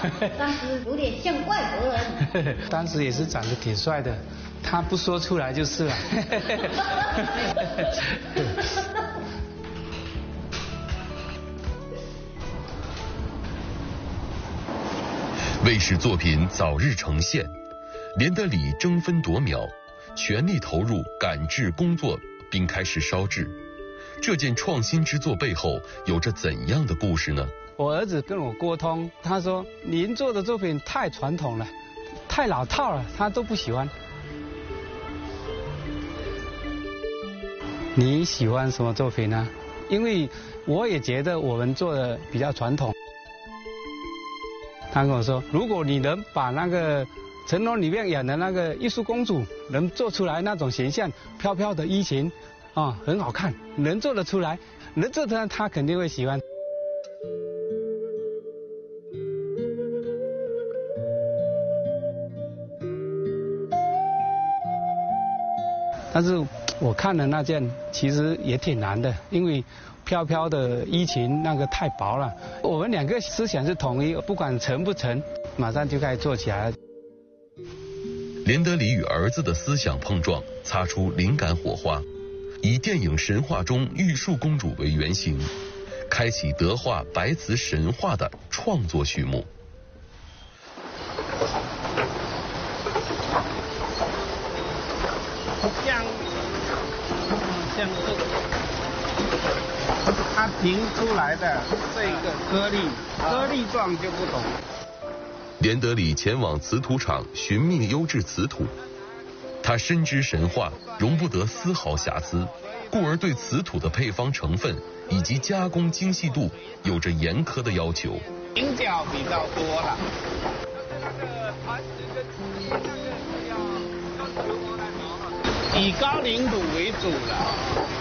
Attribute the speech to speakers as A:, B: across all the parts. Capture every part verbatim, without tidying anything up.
A: 当时有点像外国人。
B: 当时也是长得挺帅的，他不说出来就是了。
C: 为使作品早日呈现，连德里争分夺秒，全力投入赶制工作，并开始烧制。这件创新之作背后有着怎样的故事呢？
B: 我儿子跟我沟通，他说您做的作品太传统了，太老套了，他都不喜欢。你喜欢什么作品呢？因为我也觉得我们做的比较传统。他跟我说，如果你能把那个成龙里面演的那个艺术公主能做出来那种形象，飘飘的衣裙啊，很好看，能做得出来，能做出来，他肯定会喜欢。但是我看的那件其实也挺难的，因为飘飘的衣裙那个太薄了。我们两个思想是统一，不管成不成，马上就开始做起来了。
C: 连德里与儿子的思想碰撞，擦出灵感火花，以电影神话中玉树公主为原型，开启德化白瓷神话的创作序幕。
D: 像像这个，它评出来的这个颗粒，颗粒状就不同。
C: 连德里前往瓷土厂寻觅优质瓷土，他深知神话容不得丝毫瑕疵，故而对瓷土的配方成分以及加工精细度有着严苛的要求。
D: 菱角比较多了。以高岭土为主了。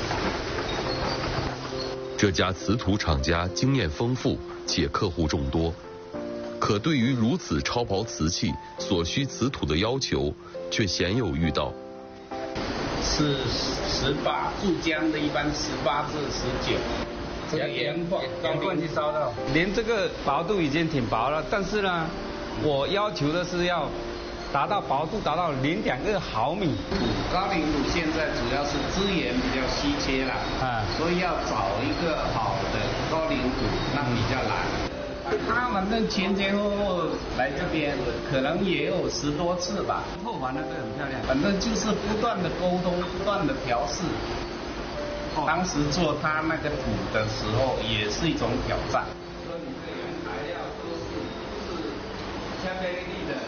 C: 这家瓷土厂家经验丰富且客户众多，可对于如此超薄瓷器所需瓷土的要求却鲜有遇到。
D: 是十八，注浆的一般十八至十九。这个盐罐
B: 盐罐去烧到，连这个薄度已经挺薄了，但是呢，我要求的是要达到薄度达到零点二毫米。
D: 高岭土现在主要是资源比较稀缺了，啊，所以要找一个好的高岭土那比较难。他反正前前后后来这边可能也有十多次吧。
B: 后环那个很漂亮，
D: 反正就是不断的沟通，不断的调试。哦、当时做他那个土的时候也是一种挑战。说你这原材料都是都是相对立的。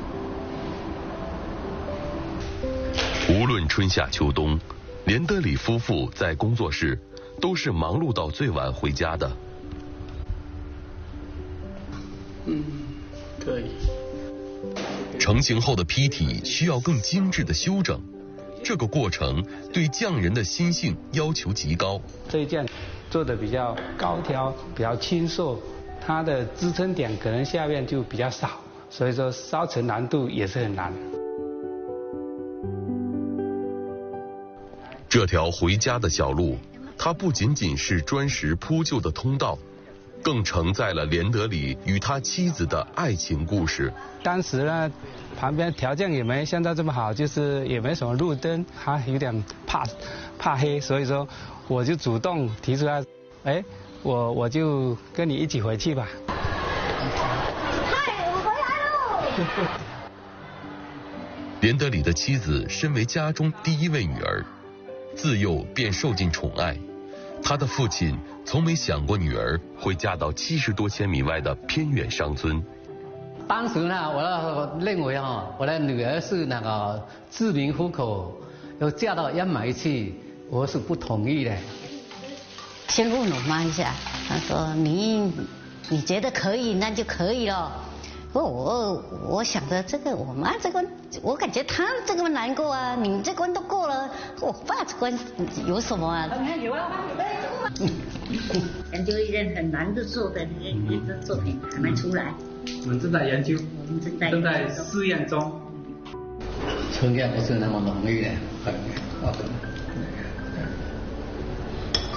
C: 无论春夏秋冬，连德里夫妇在工作室都是忙碌到最晚回家的。
D: 嗯，可以。
C: 成型后的坯体需要更精致的修整，这个过程对匠人的心性要求极高。
B: 这一件做的比较高挑，比较清瘦，它的支撑点可能下面就比较少，所以说烧成难度也是很难。
C: 这条回家的小路，它不仅仅是砖石铺就的通道，更承载了连德里与他妻子的爱情故事。
B: 当时呢，旁边条件也没现在这么好，就是也没什么路灯，还有点怕怕黑，所以说我就主动提出来，哎，我我就跟你一起回去吧。
A: 嗨，我回来喽！
C: 连德里的妻子身为家中第一位女儿，自幼便受尽宠爱。他的父亲从没想过女儿会嫁到七十多千米外的偏远乡村。
E: 当时呢，我认为哈，我的女儿是那个知名户口，要嫁到烟霾去，我是不同意的。
A: 先问我妈一下，她说你你觉得可以，那就可以了。我我我想着这个我妈这关，我感觉她这个难过啊，你这关都过了，我爸这关有什么啊？有啊，研究一件很难的做的一个作品还没出来。
B: 我们正在研究，
A: 我们正在
B: 正在试验中。
E: 创业不是那么容易的，很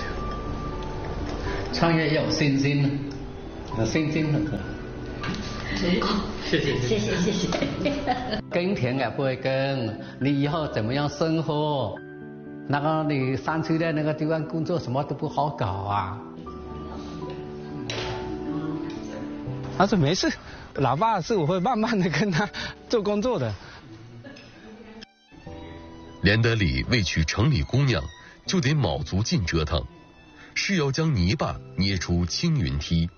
E: 创业要有信心，有信心很可。 谢谢谢谢谢谢。耕田也不会耕，你以后怎么样生活？那个你山区的那个地方工作什么都不好搞啊。
B: 他说没事，老爸是我会慢慢的跟他做工作的。
C: 连德里为娶城里姑娘，就得卯足劲折腾，是要将泥巴捏出青云梯。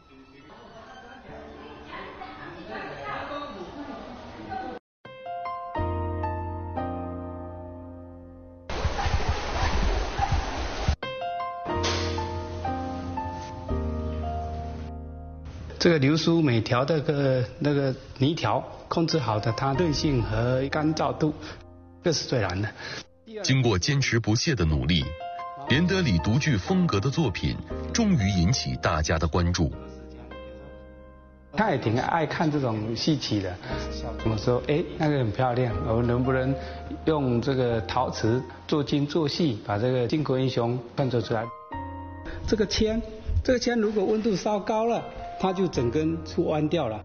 B: 这个流苏每条的个那个泥条控制好的，它韧性和干燥度，这是最难的。
C: 经过坚持不懈的努力，连德里独具风格的作品终于引起大家的关注。
B: 他也挺爱看这种戏曲的，我说哎，那个很漂亮，我们能不能用这个陶瓷做精做细，把这个巾帼英雄创作出来？这个铅，这个铅如果温度烧高了，它就整根就弯掉了。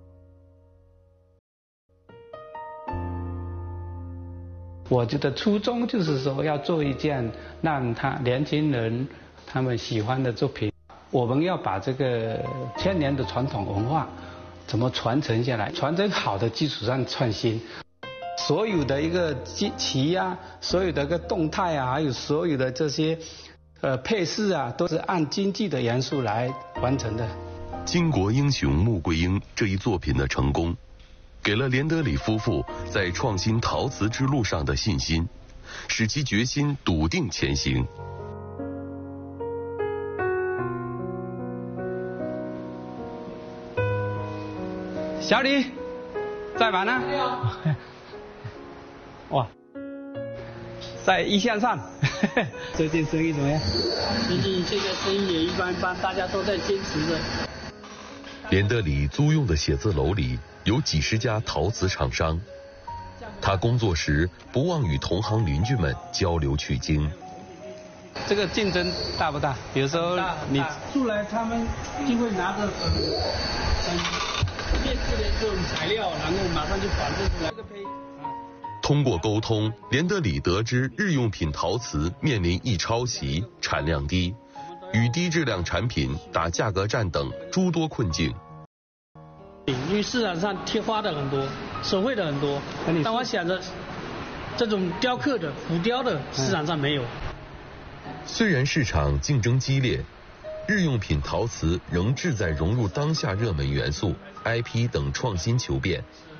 B: 我觉得初衷就是说要做一件让他年轻人他们喜欢的作品。我们要把这个千年的传统文化怎么传承下来，传承好的基础上创新。所有的一个棋啊，所有的一个动态啊，还有所有的这些呃配饰啊，都是按京剧的元素来完成的。
C: 巾帼英雄穆桂英这一作品的成功，给了连德里夫妇在创新陶瓷之路上的信心，使其决心笃定前行。
B: 小李，在忙呢？哇，在一线上，最近生意怎么样？
F: 最近这个生意也一般般，大家都在坚持着。
C: 连德里租用的写字楼里有几十家陶瓷厂商，他工作时不忘与同行邻居们交流取经。
B: 这个竞争大不大？比如说你
F: 出来，他们就会拿着很很劣质的这种材料，然后马上就反制出来。
C: 通过沟通，连德里得知日用品陶瓷面临易抄袭、产量低、与低质量产品打价格战等诸多困境。
F: 因为市场上贴花的很多，手绘的很多，但我想着这种雕刻的、浮雕的市场上没有。
C: 虽然市场竞争激烈，日用品陶瓷仍志在融入当下热门元素、I P 等创新求变。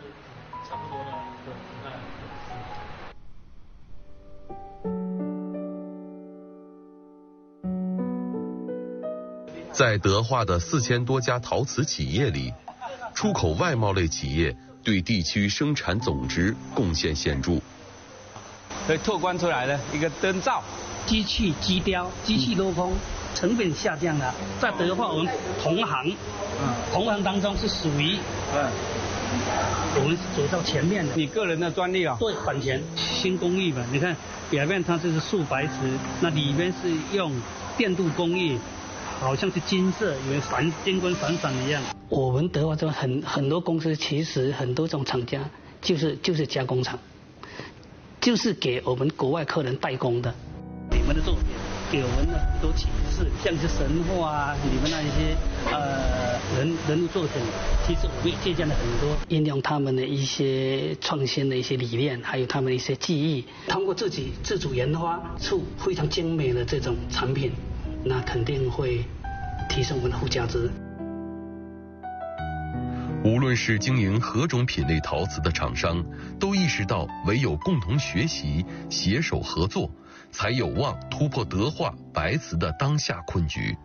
C: 在德化的四千多家陶瓷企业里，出口外贸类企业对地区生产总值贡献显著。
B: 所以拓宽出来的一个灯罩，
F: 机器机雕、机器镂空，成本下降了。在德化，我们同行，嗯，同行当中是属于，嗯，我们走到前面的。
B: 你个人的专利啊？
F: 对，版权，新工艺嘛。你看表面它这是素白瓷，那里面是用电镀工艺。好像是金色，有点闪金光闪闪一样。我们德化这很很多公司，其实很多这种厂家就是就是加工厂，就是给我们国外客人代工的。你们的作品给我们很多启示，像是神话啊，你们那一些呃人人物作品，其实我们也借鉴了很多，应用他们的一些创新的一些理念，还有他们的一些技艺，通过自己自主研发出非常精美的这种产品。那肯定会提升我们的附加值。
C: 无论是经营何种品类陶瓷的厂商，都意识到唯有共同学习、携手合作，才有望突破德化白瓷的当下困局。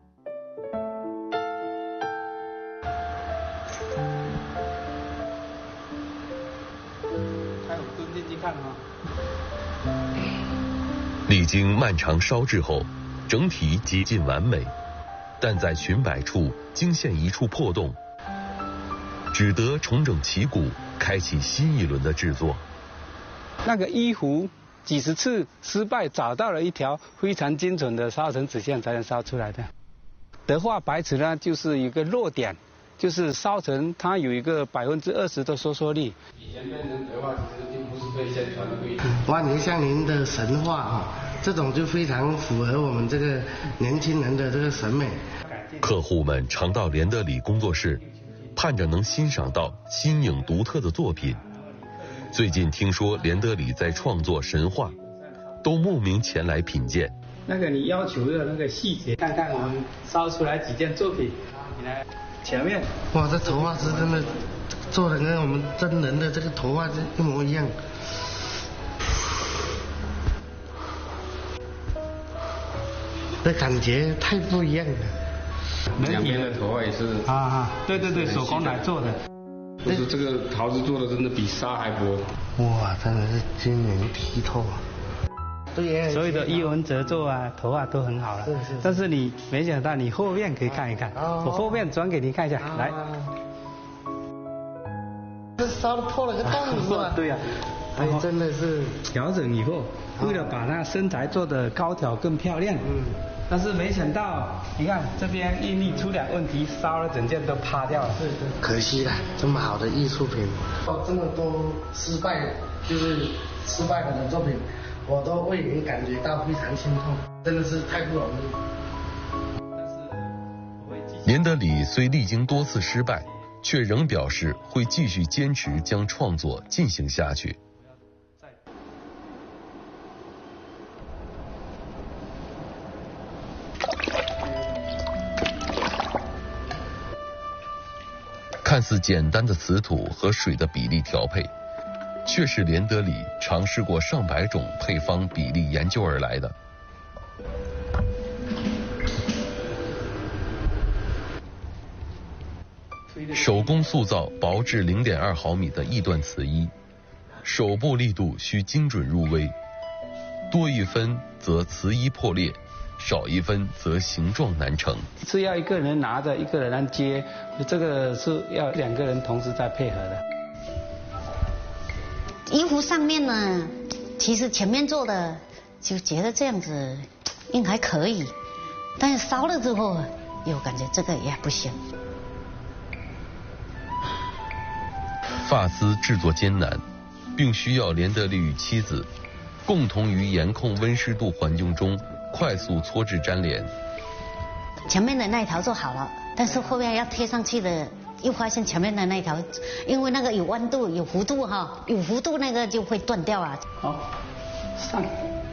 B: 还有蹲进去看啊。
C: 历经漫长烧制后，整体接近完美，但在裙摆处惊现一处破洞，只得重整旗鼓，开启新一轮的制作。
B: 那个衣服几十次失败，找到了一条非常精准的烧成纸线才能烧出来的。德化白瓷呢，就是一个弱点， 就是烧成它有一个百分之二十的收缩力。
G: 以前变成德化其实并不是被宣传的规定。
H: 万年香菱的神话啊，这种就非常符合我们这个年轻人的这个审美。
C: 客户们常到连德里工作室，盼着能欣赏到新颖独特的作品。最近听说连德里在创作神话，都慕名前来品鉴。
B: 那个你要求的那个细节，看看我们烧出来几件作品，你来前面。
H: 哇，这头发是真的做的跟我们真人的这个头发是一模一样。这感觉太不一样了。
G: 两边的头发也是
B: 啊啊，对对对，手工来做的。
G: 就是这个陶瓷做的真的比沙还薄。
H: 哇，真的是晶莹剔透啊！对，
B: 所有的衣纹褶皱啊，头发都很好了。是是。但是你没想到，你后面可以看一看。哦。我后面转给你看一下，来。
H: 这烧的破了个洞是吧？
B: 对呀。
H: 哎，真的是
B: 调整以后，为了把那身材做得高挑更漂亮。嗯。但是没想到，你看这边印力出点问题，烧了整件都趴掉了。是是。
H: 可惜了，这么好的艺术品，哦，这么多失败，就是失败了的作品，我都为您感觉到非常心痛，真的是太不容
C: 易。连德里虽历经多次失败，却仍表示会继续坚持将创作进行下去。看似简单的瓷土和水的比例调配，却是连德里尝试过上百种配方比例研究而来的。手工塑造薄至 零点二毫米的臆断瓷衣，手部力度需精准入微，多一分则瓷衣破裂，少一分则形状难成。
B: 是要一个人拿着，一个人来接，这个是要两个人同时在配合的。
A: 衣服上面呢，其实前面做的就觉得这样子应还可以，但是烧了之后又感觉这个也不行。
C: 发丝制作艰难，并需要连德里与妻子共同于严控温湿度环境中快速搓制粘连。
A: 前面的那一条做好了，但是后面要贴上去的，又发现前面的那一条，因为那个有弯度、有弧度哈，有弧度那个就会断掉啊。
B: 好，上。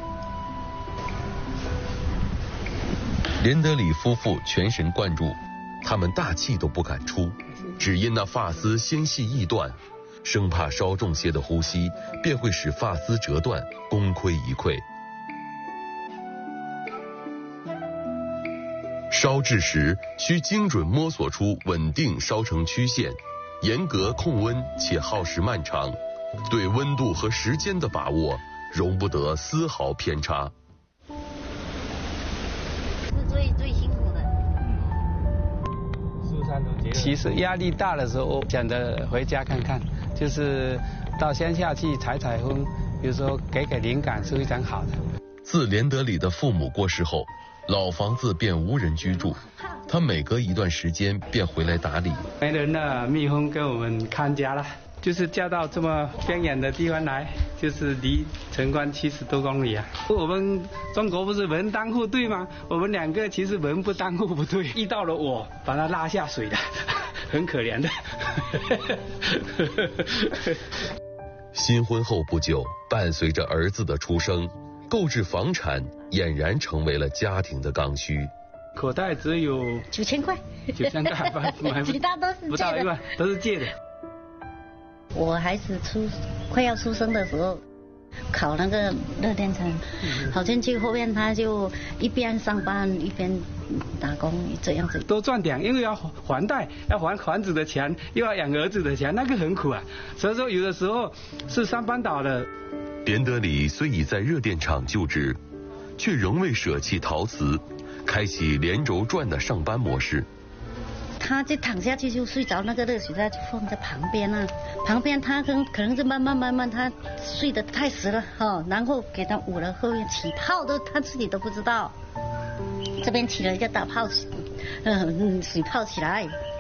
C: 连德里夫妇全神贯注，他们大气都不敢出，只因那发丝纤细易断，生怕稍重些的呼吸便会使发丝折断，功亏一篑。烧制时需精准摸索出稳定烧成曲线，严格控温且耗时漫长，对温度和时间的把握容不得丝毫偏差。
A: 是最最辛苦的。
B: 其实压力大的时候，想着回家看看，就是到乡下去采采风，比如说给给灵感是非常好的。
C: 自连德里的父母过世后，老房子便无人居住，他每隔一段时间便回来打理。
B: 没人了，蜜蜂给我们看家了，就是嫁到这么偏远的地方来，就是离城关七十多公里啊。我们中国不是门当户对吗？我们两个其实门不当户不对，遇到了我把他拉下水的，很可怜的。
C: 新婚后不久，伴随着儿子的出生，购置房产俨然成为了家庭的刚需。
B: 口袋只有
A: 九千块，
B: 九千块买
A: 其他都是
B: 不到一万，都是借的。
A: 我孩子出快要出生的时候，考那个热电厂，考进去后面他就一边上班一边打工，这样子
B: 多赚点，因为要还贷，要还房子的钱，又要养儿子的钱，那个很苦啊。所以说有的时候是上班倒的。
C: 连德里虽已在热电厂就职，却仍未舍弃陶瓷，开启连轴转的上班模式。
A: 他就躺下去就睡着，那个热水袋就放在旁边啊，旁边他可能可能是慢慢慢慢他睡得太实了哈、哦，然后给他捂了，后面起泡都他自己都不知道，这边起了一个大泡，嗯、呃、水泡起来，